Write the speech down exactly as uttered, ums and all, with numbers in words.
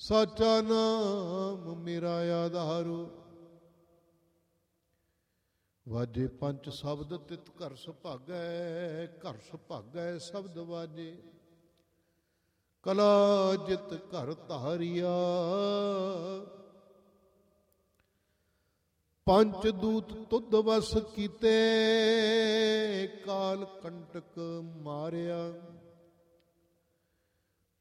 ਸਾਚਾ ਨਾਮ ਮੇਰਾ ਆਧਾਰੋ। ਵਾਜੇ ਪੰਜ ਸ਼ਬਦ ਤਿਤ ਘਰ ਸੁਭਾਗੈ, ਘਰ ਸੁਭਾਗੈ ਸ਼ਬਦ ਵਾਜੇ। ਕਲਾ ਜਿਤ ਘਰ ਧਾਰਿਆ, ਪੰਚ ਦੂਤ ਤੁਧ ਵਸ ਕੀਤੇ। ਕਾਲ ਕੰਟਕ ਮਾਰਿਆ,